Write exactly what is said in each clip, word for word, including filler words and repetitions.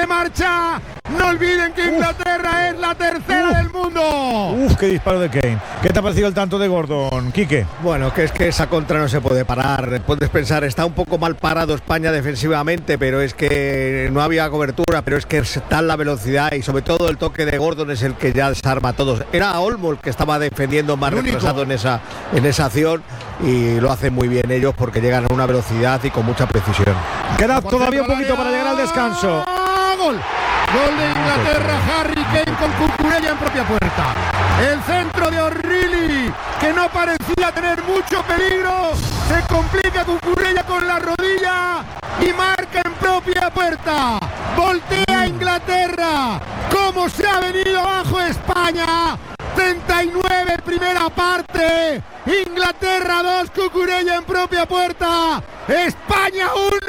le marcha. No olviden que Inglaterra Uf. es la tercera Uf. del mundo. Uf, qué disparo de Kane. ¿Qué te ha parecido el tanto de Gordon, Quique? Bueno, que es que esa contra no se puede parar. Puedes pensar, está un poco mal parado España defensivamente, pero es que no había cobertura, pero es que está la velocidad y sobre todo el toque de Gordon es el que ya desarma a todos. Era Olmo el que estaba defendiendo más retrasado en esa, en esa acción y lo hacen muy bien ellos porque llegan a una velocidad y con mucha precisión. Queda todavía un poquito para llegar al descanso. ¡Gol! Gol de Inglaterra, Harry Kane con Cucurella en propia puerta. El centro de O'Reilly, que no parecía tener mucho peligro, se complica Cucurella con la rodilla y marca en propia puerta. Voltea Inglaterra. ¿Cómo se ha venido abajo España? treinta y nueve primera parte. Inglaterra dos, Cucurella en propia puerta. España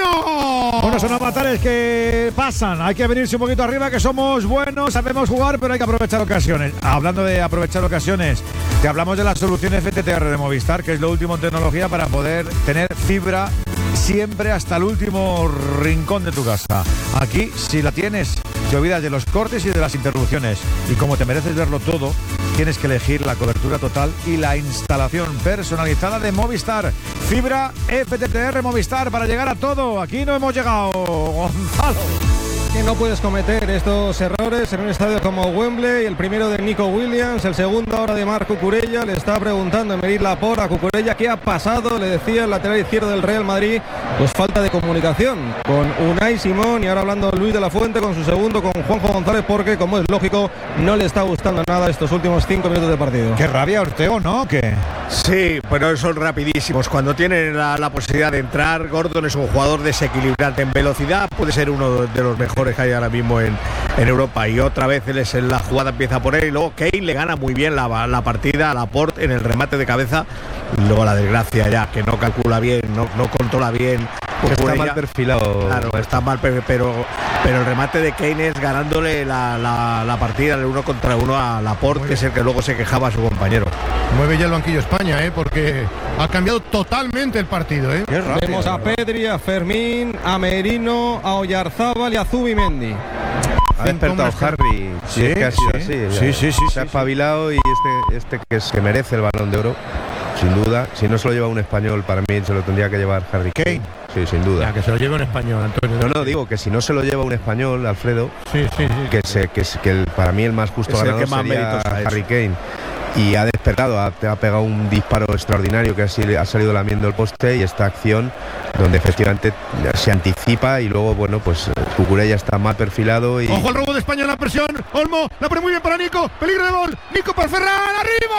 uno. Bueno, son avatares que pasan. Hay que venirse un poquito arriba, que somos buenos, sabemos jugar, pero hay que aprovechar ocasiones. Hablando de aprovechar ocasiones, te hablamos de la solución F T T R de Movistar, que es lo último en tecnología para poder tener fibra siempre hasta el último rincón de tu casa. Aquí, si la tienes, te olvidas de los cortes y de las interrupciones. Y como te mereces verlo todo, tienes que elegir la cobertura total y la instalación personalizada de Movistar. Fibra F T T R Movistar para llegar a todo. Aquí no hemos llegado, Gonzalo. Que no puedes cometer estos errores en un estadio como Wembley. El primero de Nico Williams, el segundo ahora de Marc Cucurella. Le está preguntando Emery Laporte a Cucurella qué ha pasado. Le decía el lateral izquierdo del Real Madrid, pues falta de comunicación con Unai Simón, y ahora hablando Luis de la Fuente con su segundo, con Juanjo González, porque como es lógico no le está gustando nada estos últimos cinco minutos de partido. Qué rabia, Ortego, ¿no? ¿Qué? Sí, pero son rapidísimos. Cuando tienen la, la posibilidad de entrar, Gordon es un jugador desequilibrante en velocidad, puede ser uno de los mejores que hay ahora mismo en, en Europa, y otra vez él es en la jugada, empieza por él y luego Kane le gana muy bien la, la partida a Laporte en el remate de cabeza, y luego la desgracia ya que no calcula bien, no, no controla bien. Está mal perfilado. Claro, está mal, pero, pero el remate de Kane es ganándole la, la, la partida el uno contra uno a Laporte, que es el que luego se quejaba a su compañero. Mueve ya el banquillo España, ¿eh? Porque ha cambiado totalmente el partido, ¿eh? Vemos a Pedri, a Fermín, a Merino, a Oyarzábal y a Zubimendi. Ha despertado Harry. Sí, sí, es que ha sido sí, así. Sí, sí, sí. Se ha espabilado y este, este que, es, que merece el Balón de Oro, sin duda. Si no se lo lleva un español, para mí se lo tendría que llevar Harry Kane. Sí, sin duda. Ya, que se lo lleve un español, Antonio. No, no, digo que si no se lo lleva un español, Alfredo, sí, sí, sí. que, se, que, que el, para mí el más justo es ganador sería Harry Kane. Y ha despertado, ha, ha pegado un disparo extraordinario que ha, ha salido lamiendo el poste, y esta acción donde efectivamente se anticipa y luego, bueno, pues Cucurella está mal perfilado y... Ojo al robo de España en la presión. Olmo, la pone muy bien para Nico. Peligro de gol. Nico para Ferran.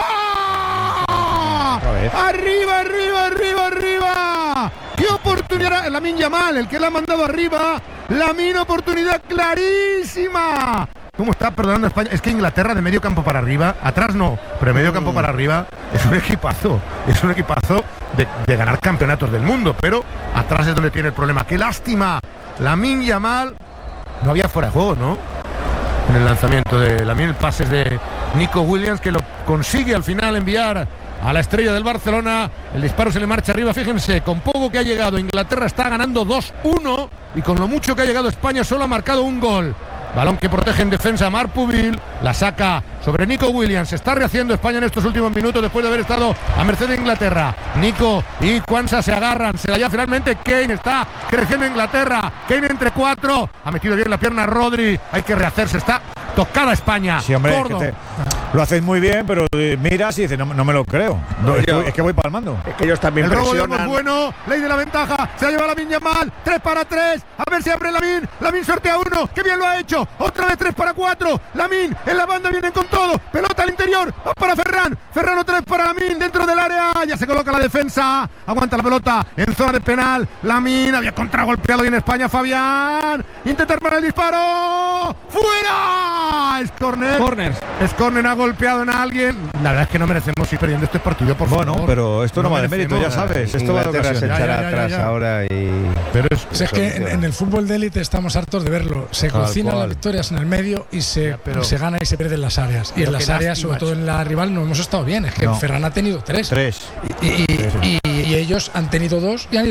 ¡Arriba! ¡Arriba, arriba, arriba, arriba! ¡Qué oportunidad! Lamine Yamal, el que la ha mandado arriba. Lamine, oportunidad clarísima. ¿Cómo está perdonando España? Es que Inglaterra de medio campo para arriba, atrás no, pero de medio campo para arriba es un equipazo, es un equipazo de, de ganar campeonatos del mundo, pero atrás es donde tiene el problema. ¡Qué lástima! Lamine Yamal, no había fuera de juego, ¿no? En el lanzamiento de Lamine, el pase de Nico Williams, que lo consigue al final enviar a la estrella del Barcelona. El disparo se le marcha arriba. Fíjense, con poco que ha llegado, Inglaterra está ganando dos uno, y con lo mucho que ha llegado España solo ha marcado un gol. Balón que protege en defensa Marc Pubil, la saca sobre Nico Williams. Se está rehaciendo España en estos últimos minutos después de haber estado a merced de Inglaterra. Nico y Kwanza se agarran, se la lleva finalmente Kane, está creciendo Inglaterra. Kane entre cuatro, ha metido bien la pierna Rodri, hay que rehacerse, está tocada España. Sí, hombre, que te, lo hacéis muy bien, pero miras y dices, no, no me lo creo. No, es, que, es que voy palmando. Es que ellos también el presionan. robo de bueno, ley de la ventaja, se la lleva Lamine Yamal, tres para tres, a ver si abre Lamine, Lamine sortea uno, que bien lo ha hecho, otra vez tres para cuatro, Lamine en la banda, vienen con todo, pelota al interior, va para Ferran, Ferran otra vez para Lamine, dentro del área, ya se coloca la defensa, aguanta la pelota en zona de penal, Lamine había contragolpeado bien España, Fabián, intenta armar el disparo, ¡fuera! Es córner, Corners. es córner, ha golpeado en alguien, la verdad es que no merecemos ir perdiendo este partido, por bueno, favor. pero esto no, no va de mérito, ya sabes, esto va de ocasión. Se echará atrás ya, ya, ya. ahora y... Pero es, es que en, en el fútbol de élite estamos hartos de verlo, se cocinan las victorias en el medio y se, ya, pero, se gana y se pierde en las áreas, y en las áreas, sobre todo en la rival, no hemos estado bien, es que no. Ferran ha tenido tres, tres. Y, y, tres. Y, y, y ellos han tenido dos y han ido